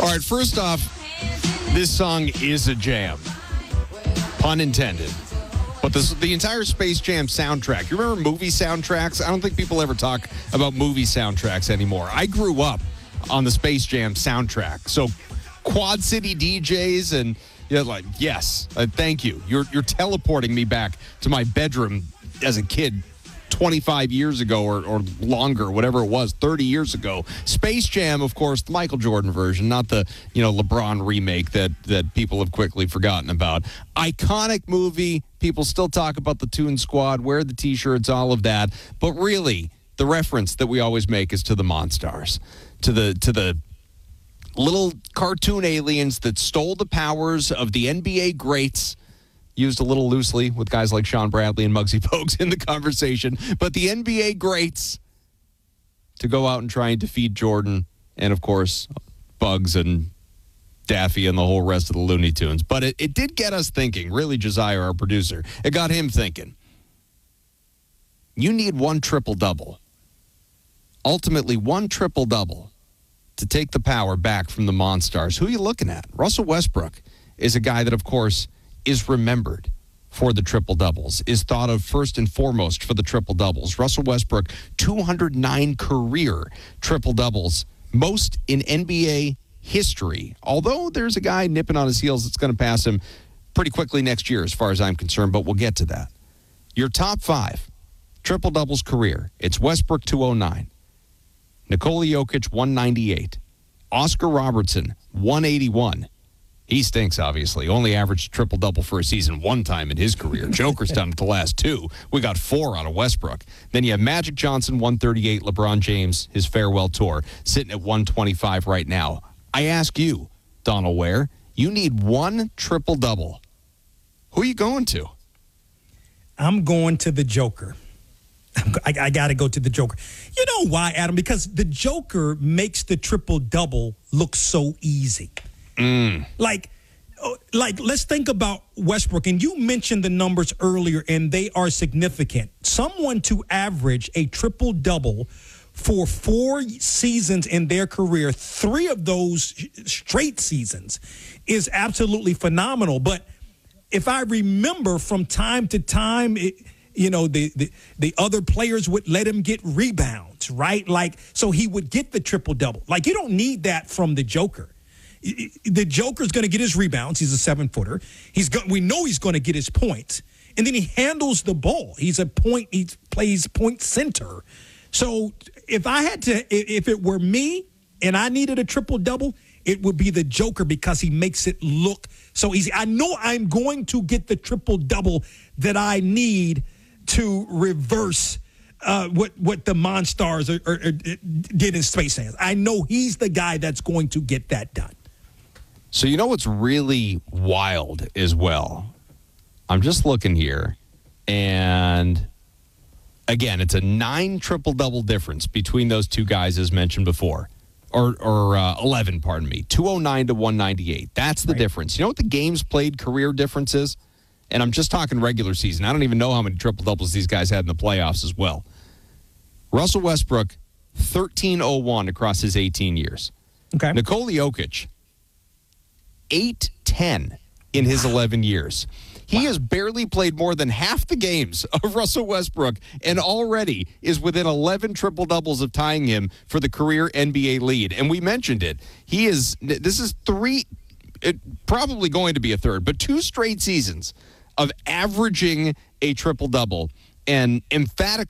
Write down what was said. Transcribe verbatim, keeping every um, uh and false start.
All right, first off, this song is a jam. Pun intended. But this, the entire Space Jam soundtrack, you remember movie soundtracks? I don't think people ever talk about movie soundtracks anymore. I grew up on the Space Jam soundtrack. So Quad City D Js and, you know, like, yes, uh, thank you. You're, you're teleporting me back to my bedroom as a kid twenty-five years ago or, or longer, whatever it was, thirty years ago. Space Jam, of course, the Michael Jordan version, not the, you know, LeBron remake that, that people have quickly forgotten about. Iconic movie. People still talk about the Toon Squad, wear the T-shirts, all of that. But really, the reference that we always make is to the Monstars, to the to the little cartoon aliens that stole the powers of the N B A greats, used a little loosely with guys like Sean Bradley and Muggsy Bogues in the conversation, but the N B A greats to go out and try and defeat Jordan and, of course, Bugs and Daffy and the whole rest of the Looney Tunes. But it, it did get us thinking, really, Josiah, our producer. It got him thinking. You need one triple-double. Ultimately, one triple-double to take the power back from the Monstars. Who are you looking at? Russell Westbrook is a guy that, of course, is remembered for the triple-doubles, is thought of first and foremost for the triple-doubles. Russell Westbrook, two hundred nine career triple-doubles, most in N B A history. Although there's a guy nipping on his heels that's going to pass him pretty quickly next year as far as I'm concerned, but we'll get to that. Your top five triple-doubles career, it's Westbrook, two oh nine. Nikola Jokic, one ninety-eight. Oscar Robertson, one eighty-one. He stinks, obviously. Only averaged triple-double for a season one time in his career. Joker's done it the last two. We got four out of Westbrook. Then you have Magic Johnson, one thirty-eight. LeBron James, his farewell tour, sitting at one twenty-five right now. I ask you, Donald Ware, you need one triple-double. Who are you going to? I'm going to the Joker. I, I got to go to the Joker. You know why, Adam? Because the Joker makes the triple-double look so easy. Mm. Like, like, let's think about Westbrook. And you mentioned the numbers earlier, and they are significant. Someone to average a triple-double for four seasons in their career, three of those straight seasons, is absolutely phenomenal. But if I remember from time to time, it, you know, the, the the other players would let him get rebounds, right? Like, so he would get the triple-double. Like, you don't need that from the Joker. The Joker's going to get his rebounds. He's a seven-footer. He's go- we know he's going to get his points. And then he handles the ball. He's a point. He plays point center. So if I had to, if it were me and I needed a triple-double, it would be the Joker because he makes it look so easy. I know I'm going to get the triple-double that I need to reverse uh, what what the Monstars are, are, are, did in Space Jam. I know he's the guy that's going to get that done. So you know what's really wild as well? I'm just looking here, and again, it's a nine triple-double difference between those two guys as mentioned before. Or, or uh, eleven, pardon me. two oh nine to one ninety-eight. That's the right difference. You know what the games played career difference is? And I'm just talking regular season. I don't even know how many triple-doubles these guys had in the playoffs as well. Russell Westbrook, thirteen oh one across his eighteen years. Okay. Nikola Jokic, eight ten in his eleven years. He wow. has barely played more than half the games of Russell Westbrook and already is within eleven triple-doubles of tying him for the career N B A lead. And we mentioned it. He is, this is three, it, probably going to be a third, but two straight seasons of averaging a triple-double and emphatically